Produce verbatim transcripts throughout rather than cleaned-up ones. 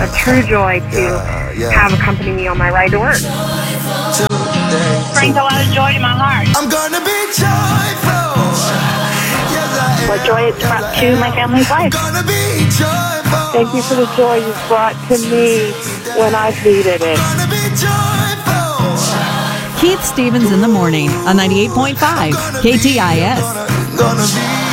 a true joy to yeah, yeah. have accompany me on my ride to work. Brings a lot of joy to my heart. I'm gonna be joyful. Yes, What joy it's brought to my family's life. gonna be joyful. Thank you for the joy you've brought to me when I've needed it. Gonna be joyful. Keith Stevens in the morning on ninety-eight point five K T I S. Gonna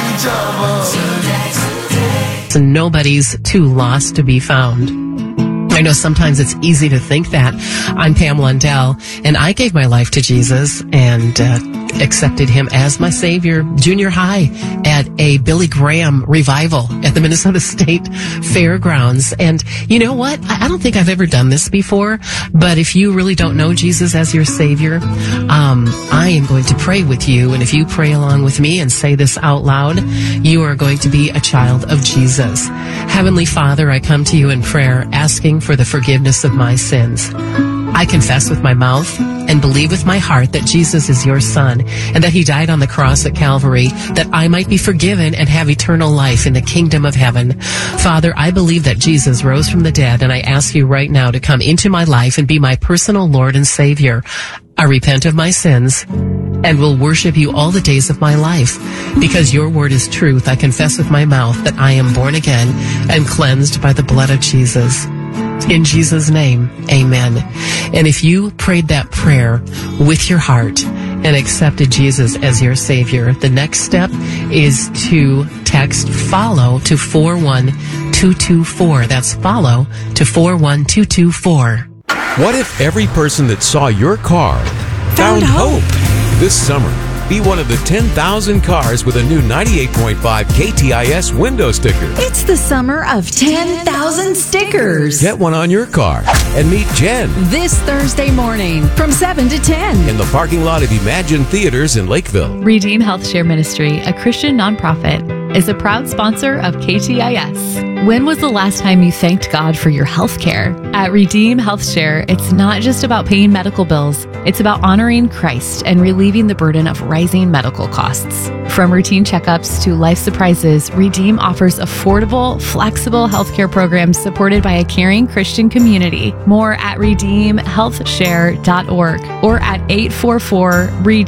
be joyful. So nobody's too lost to be found. I know sometimes it's easy to think that. I'm Pam Lundell, and I gave my life to Jesus and uh, accepted him as my Savior junior high at a Billy Graham revival at the Minnesota State Fairgrounds. And you know what? I, I don't think I've ever done this before, but if you really don't know Jesus as your Savior, um, I am going to pray with you. And if you pray along with me and say this out loud, you are going to be a child of Jesus. Heavenly Father, I come to you in prayer asking for the forgiveness of my sins. I confess with my mouth and believe with my heart that Jesus is your Son and that he died on the cross at Calvary that I might be forgiven and have eternal life in the kingdom of heaven. Father, I believe that Jesus rose from the dead, and I ask you right now to come into my life and be my personal Lord and Savior. I repent of my sins and will worship you all the days of my life. Because your word is truth, I confess with my mouth that I am born again and cleansed by the blood of Jesus. In Jesus' name, amen. And if you prayed that prayer with your heart and accepted Jesus as your Savior, the next step is to text FOLLOW to four one two two four. That's FOLLOW to four one two two four. What if every person that saw your car Found found hope? hope? This summer, be one of the ten thousand cars with a new ninety-eight point five K T I S window sticker. It's the summer of ten thousand stickers. Get one on your car and meet Jen This Thursday morning from seven to ten. in the parking lot of Imagine Theaters in Lakeville. Redeem Health Share Ministry, a Christian nonprofit, is a proud sponsor of K T I S. When was the last time you thanked God for your health care? At Redeem Health Share, it's not just about paying medical bills. It's about honoring Christ and relieving the burden of rising medical costs. From routine checkups to life surprises, Redeem offers affordable, flexible healthcare programs supported by a caring Christian community. More at redeem health share dot org or at eight four four R E D E